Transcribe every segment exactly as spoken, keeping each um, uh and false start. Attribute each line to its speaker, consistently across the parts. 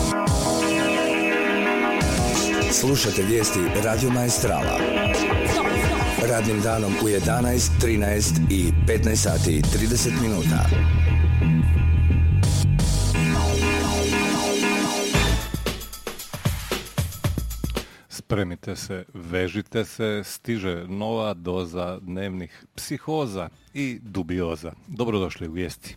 Speaker 1: Slušate vijesti Radio Maestrala. Radnim danom u jedanaest, trinaest i petnaest sati i trideset minuta.
Speaker 2: Spremite se, vežite se, stiže nova doza dnevnih psihoza i dubioza. Dobrodošli u vijesti.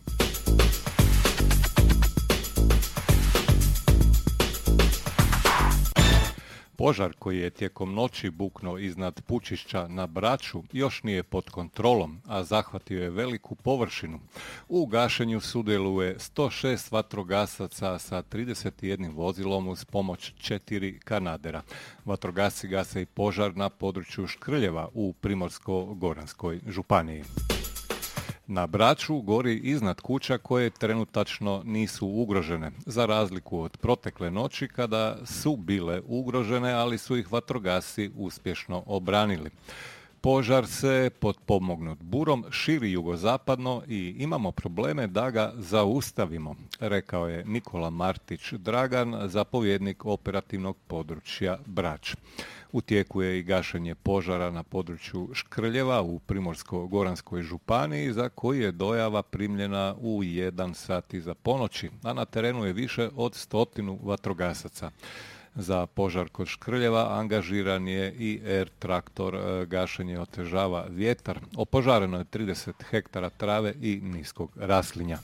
Speaker 2: Požar koji je tijekom noći buknuo iznad Pučišća na Braču još nije pod kontrolom, a zahvatio je veliku površinu. U gašenju sudjeluje sto šest vatrogasaca sa trideset jedan vozilom uz pomoć četiri kanadera. Vatrogasci gase i požar na području Škrljeva u Primorsko-goranskoj županiji. Na Braču gori iznad kuća koje trenutačno nisu ugrožene, za razliku od protekle noći kada su bile ugrožene, ali su ih vatrogasci uspješno obranili. Požar se potpomognut burom širi jugozapadno i imamo probleme da ga zaustavimo, rekao je Nikola Martić Dragan, zapovjednik operativnog područja Brač. U tijeku je i gašenje požara na području Škrljeva u Primorsko-goranskoj županiji, za koji je dojava primljena u jedan sat iza ponoći, a na terenu je više od stotinu vatrogasaca. Za požar kod Škrljeva angažiran je i R-traktor, gašenje otežava vjetar. Opožareno je trideset hektara trave i niskog raslinja.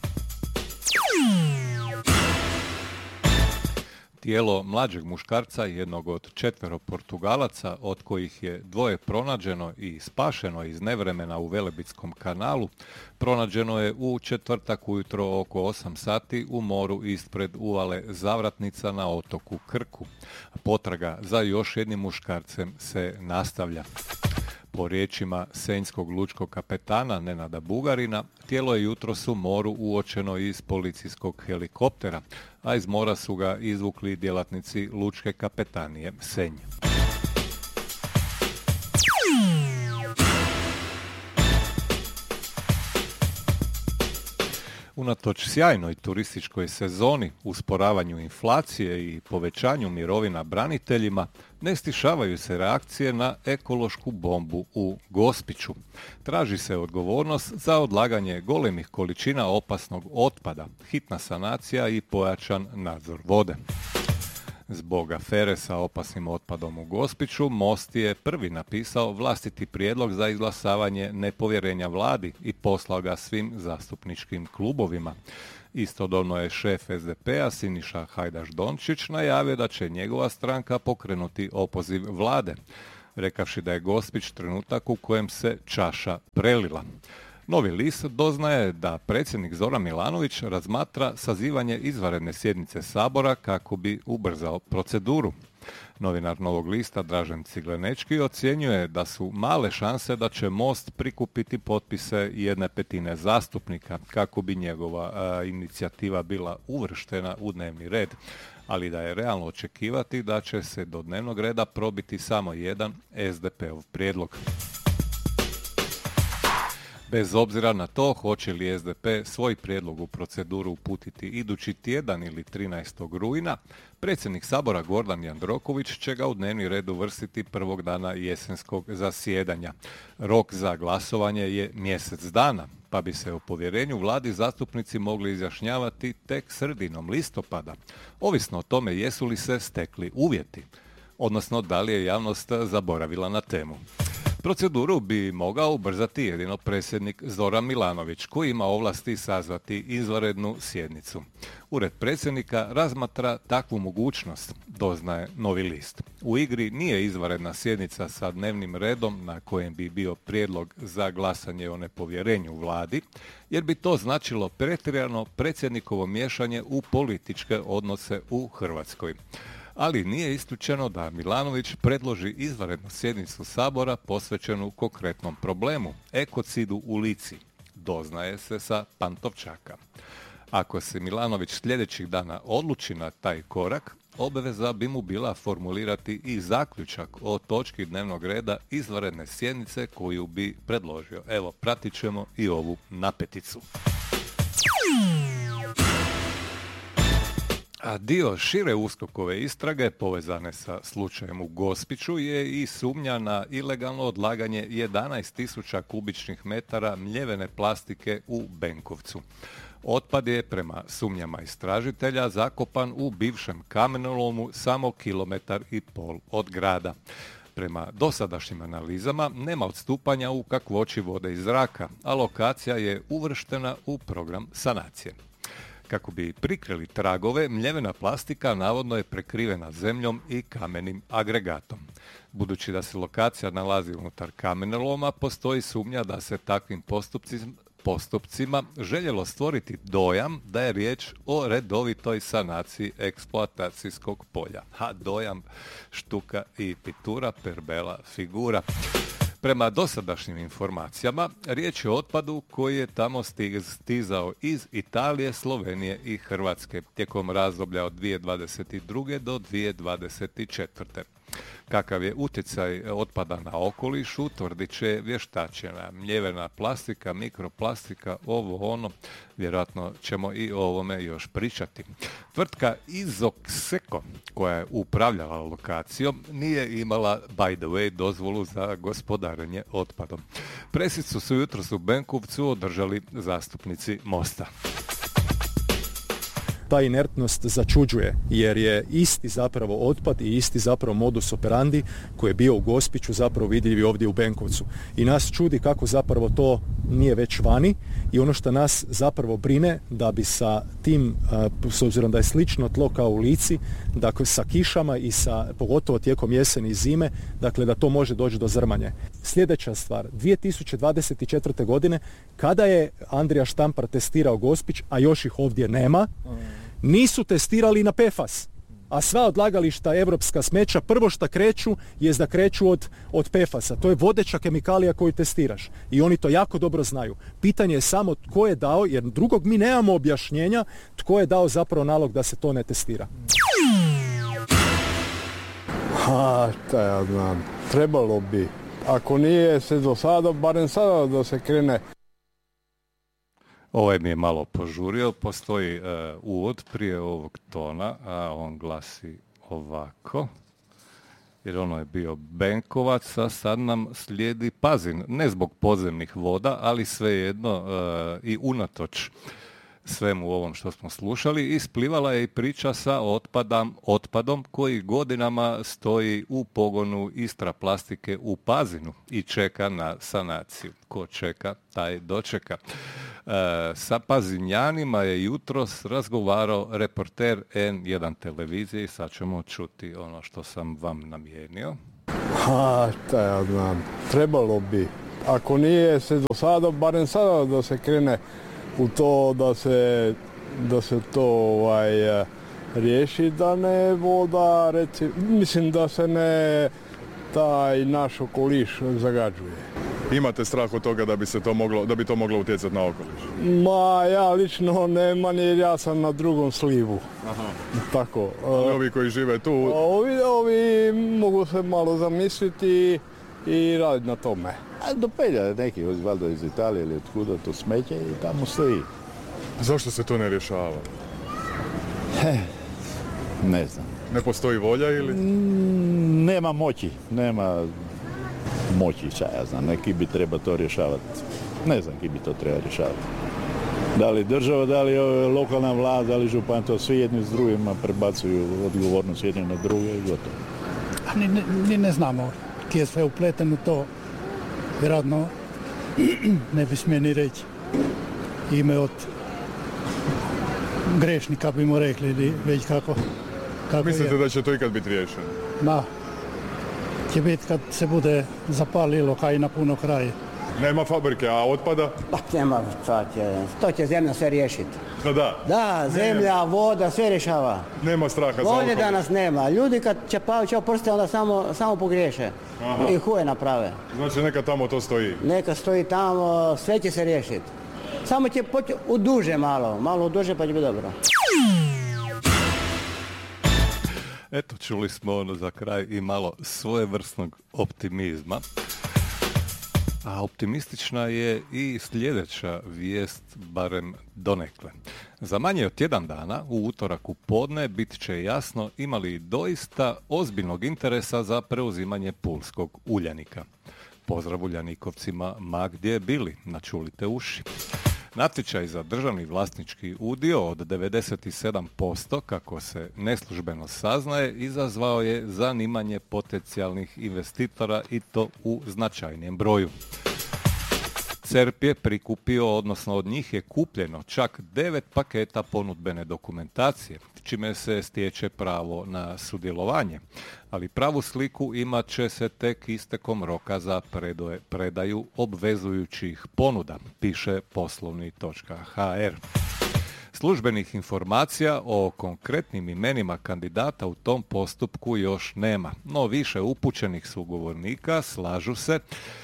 Speaker 2: Tijelo mlađeg muškarca, jednog od četvero Portugalaca, od kojih je dvoje pronađeno i spašeno iz nevremena u Velebitskom kanalu, pronađeno je u četvrtak ujutro oko osam sati u moru ispred uvale Zavratnica na otoku Krku. Potraga za još jednim muškarcem se nastavlja. Po riječima senjskog lučkog kapetana Nenada Bugarina, tijelo je jutros u moru uočeno iz policijskog helikoptera, a iz mora su ga izvukli djelatnici lučke kapetanije Senj. Unatoč sjajnoj turističkoj sezoni, usporavanju inflacije i povećanju mirovina braniteljima, ne stišavaju se reakcije na ekološku bombu u Gospiću. Traži se odgovornost za odlaganje golemih količina opasnog otpada, hitna sanacija i pojačan nadzor vode. Zbog afere sa opasnim otpadom u Gospiću, Most je prvi napisao vlastiti prijedlog za izglasavanje nepovjerenja vladi i poslao ga svim zastupničkim klubovima. Istodobno je šef es de pe-a Siniša Hajdaš Dončić najavio da će njegova stranka pokrenuti opoziv vlade, rekavši da je Gospić trenutak u kojem se čaša prelila. Novi list doznaje da predsjednik Zoran Milanović razmatra sazivanje izvanredne sjednice Sabora kako bi ubrzao proceduru. Novinar Novog lista Dražen Ciglenečki ocjenjuje da su male šanse da će Most prikupiti potpise jedne petine zastupnika kako bi njegova a, inicijativa bila uvrštena u dnevni red, ali da je realno očekivati da će se do dnevnog reda probiti samo jedan es de pe-ov prijedlog. Bez obzira na to hoće li es de pe svoj prijedlog u proceduru uputiti idući tjedan ili trinaestog rujna, predsjednik Sabora Gordan Jandroković će ga u dnevni red uvrstiti prvog dana jesenskog zasjedanja. Rok za glasovanje je mjesec dana, pa bi se o povjerenju vladi zastupnici mogli izjašnjavati tek sredinom listopada, ovisno o tome jesu li se stekli uvjeti, odnosno da li je javnost zaboravila na temu. Proceduru bi mogao ubrzati jedino predsjednik Zoran Milanović, koji ima ovlasti sazvati izvanrednu sjednicu. Ured predsjednika razmatra takvu mogućnost, doznaje Novi list. U igri nije izvanredna sjednica sa dnevnim redom na kojem bi bio prijedlog za glasanje o nepovjerenju vladi, jer bi to značilo pretjerano predsjednikovo miješanje u političke odnose u Hrvatskoj. Ali nije isključeno da Milanović predloži izvanrednu sjednicu Sabora posvećenu konkretnom problemu, ekocidu u Lici, doznaje se sa Pantovčaka. Ako se Milanović sljedećih dana odluči na taj korak, obveza bi mu bila formulirati i zaključak o točki dnevnog reda izvanredne sjednice koju bi predložio. Evo, pratit ćemo i ovu napeticu. A dio šire USKOK-ove istrage povezane sa slučajem u Gospiću je i sumnja na ilegalno odlaganje jedanaest tisuća kubičnih metara mljevene plastike u Benkovcu. Otpad je, prema sumnjama istražitelja, zakopan u bivšem kamenolomu samo kilometar i pol od grada. Prema dosadašnjim analizama nema odstupanja u kakvoći vode i zraka, a lokacija je uvrštena u program sanacije. Kako bi prikrili tragove, mljevena plastika navodno je prekrivena zemljom i kamenim agregatom. Budući da se lokacija nalazi unutar kamenoloma, postoji sumnja da se takvim postupcima postupcima željelo stvoriti dojam da je riječ o redovitoj sanaciji eksploatacijskog polja. A dojam štuka i pitura per bella figura. Prema dosadašnjim informacijama, riječ je o otpadu koji je tamo stizao iz Italije, Slovenije i Hrvatske tijekom razdoblja od dvije tisuće dvadeset druge do dvije tisuće dvadeset četvrte. Kakav je utjecaj otpada na okoliš, utvrdit će vještačena mljevena plastika, mikroplastika, ovo ono, vjerojatno ćemo i o ovome još pričati. Tvrtka Izoxeco, koja je upravljala lokacijom, nije imala, by the way, dozvolu za gospodarenje otpadom. Presicu su jutros u Benkovcu održali zastupnici Mosta.
Speaker 3: Ta inertnost začuđuje, jer je isti zapravo otpad i isti zapravo modus operandi koji je bio u Gospiću zapravo vidljiv ovdje u Benkovcu. I nas čudi kako zapravo to nije već vani i ono što nas zapravo brine da bi sa tim, s obzirom da je slično tlo kao u Lici, dakle sa kišama i sa, pogotovo tijekom jeseni i zime, dakle da to može doći do zrmanje. Sljedeća stvar, dvije tisuće dvadeset četvrte. godine, kada je Andrija Štampar testirao Gospić, a još ih ovdje nema, nisu testirali na P F A S, a sva odlagališta evropska smeća prvo što kreću je da kreću od, od P F A S-a. To je vodeća kemikalija koju testiraš i oni to jako dobro znaju. Pitanje je samo tko je dao, jer drugog mi nemamo objašnjenja, tko je dao zapravo nalog da se to ne testira.
Speaker 4: Ha, šta ja znam, trebalo bi. Ako nije se do sada, barem sada da se krene.
Speaker 2: Ovaj mi je malo požurio, postoji uh, uvod prije ovog tona, a on glasi ovako, jer ono je bio Benkovac, a sad nam slijedi Pazin, ne zbog podzemnih voda, ali svejedno uh, i unatoč svemu ovom što smo slušali, isplivala je i priča sa otpadom, otpadom koji godinama stoji u pogonu Istra plastike u Pazinu i čeka na sanaciju. Ko čeka, taj dočeka. E, sa Pazinjanima je jutros razgovarao reporter N jedan televizije i sad ćemo čuti ono što sam vam namijenio.
Speaker 4: Ha, šta ja znam, trebalo bi. Ako nije se do sada, barem sada da se krene u to da se, da se to ovaj, riješi, da ne voda, reci, mislim da se ne taj naš okoliš zagađuje.
Speaker 5: Imate strah od toga da bi se to moglo, da bi to moglo utjecati na okoliš?
Speaker 4: Ma ja lično nemam jer ja sam na drugom slivu. Aha. Tako.
Speaker 5: Ali ovi koji žive tu?
Speaker 4: Ovi, ovi mogu se malo zamisliti i raditi na tome.
Speaker 6: A do Pelja neki, valjda iz Italije ili otkuda to smeće i tamo stoji.
Speaker 5: Zašto se to ne rješava?
Speaker 6: He, ne znam.
Speaker 5: Ne postoji volja ili?
Speaker 6: Mm, nema moći, nema moći, šta ja znam, neki bi treba to rješavati. Ne znam ki bi to treba rješavati. Da li država, da li lokalna vlada, da li župan, to svi jedni s drugima prebacuju odgovornost jedni na druge i gotovo.
Speaker 7: A ni, ni ne znamo ki je sve upleten u to. Vjerojatno ne bi smije ni reći ime od grešnika bi mu rekli ili već kako, kako
Speaker 5: Mislite
Speaker 7: je.
Speaker 5: da će to ikad biti riješeno?
Speaker 7: Da, će biti kad se bude zapalilo kaj na puno kraje.
Speaker 5: Nema fabrike, a otpada?
Speaker 8: Pa nema, šta će, to će zemlja sve riješiti.
Speaker 5: Da, da.
Speaker 8: Da, zemlja, nema. Voda, sve rješava.
Speaker 5: Nema straha za
Speaker 8: Volje
Speaker 5: okoliš.
Speaker 8: danas nema. Ljudi kad čepaju će prste, onda samo, samo pogriješe. Aha. I huje naprave.
Speaker 5: Znači neka tamo to stoji?
Speaker 8: Neka stoji tamo, sve će se riješiti. Samo će poći u duže malo, malo u duže pa će biti dobro.
Speaker 2: Eto, čuli smo ono za kraj i malo svojevrsnog optimizma. A optimistična je i sljedeća vijest, barem donekle. Za manje od tjedan dana, u utorak u podne, bit će jasno imali doista ozbiljnog interesa za preuzimanje pulskog Uljanika. Pozdrav Uljanikovcima, ma gdje bili, načulite uši. Natječaj za državni vlasnički udio od devedeset sedam posto, kako se neslužbeno saznaje, izazvao je zanimanje potencijalnih investitora i to u značajnijem broju. CERP je prikupio, odnosno od njih je kupljeno čak devet paketa ponudbene dokumentacije, čime se stječe pravo na sudjelovanje, ali pravu sliku imat će se tek istekom roka za predoje, predaju obvezujućih ponuda, piše poslovni točka ha er. Službenih informacija o konkretnim imenima kandidata u tom postupku još nema, no više upućenih sugovornika slažu se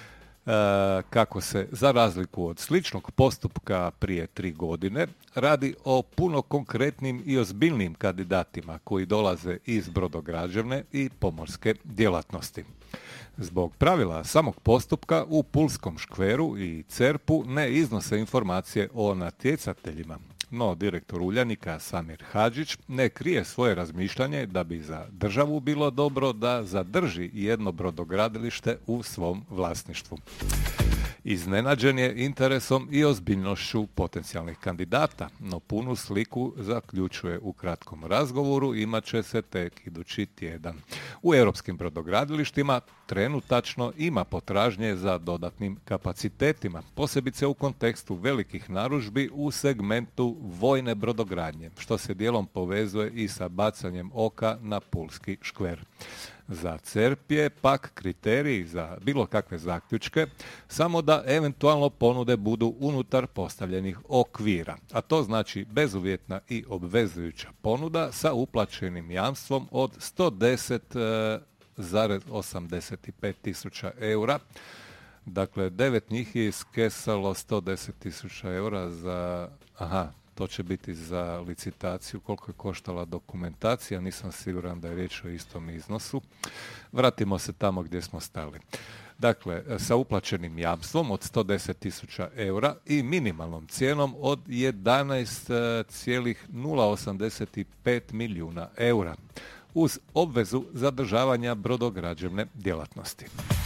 Speaker 2: kako se, za razliku od sličnog postupka prije tri godine, radi o puno konkretnim i ozbiljnim kandidatima koji dolaze iz brodograđevne i pomorske djelatnosti. Zbog pravila samog postupka u pulskom škveru i cerpu ne iznose informacije o natjecateljima, no direktor Uljanika Samir Hadžić ne krije svoje razmišljanje da bi za državu bilo dobro da zadrži jedno brodogradilište u svom vlasništvu. Iznenađen je interesom i ozbiljnošću potencijalnih kandidata, no punu sliku zaključuje u kratkom razgovoru, imat će se tek idući tjedan. U europskim brodogradilištima trenutačno ima potražnje za dodatnim kapacitetima, posebice u kontekstu velikih narudžbi u segmentu vojne brodogradnje, što se dijelom povezuje i sa bacanjem oka na pulski škver. Za CERP je pak kriteriji za bilo kakve zaključke samo da eventualno ponude budu unutar postavljenih okvira, a to znači bezuvjetna i obvezujuća ponuda sa uplaćenim jamstvom od sto deset zarez osamdeset pet tisuća eura. Dakle, devet njih je iskesalo sto deset tisuća eura za... Aha, to će biti za licitaciju, koliko je koštala dokumentacija, nisam siguran da je riječ o istom iznosu. Vratimo se tamo gdje smo stali. Dakle, sa uplaćenim jamstvom od sto deset tisuća eura i minimalnom cijenom od jedanaest zarez nula osamdeset pet milijuna eura, uz obvezu zadržavanja brodograđevne djelatnosti.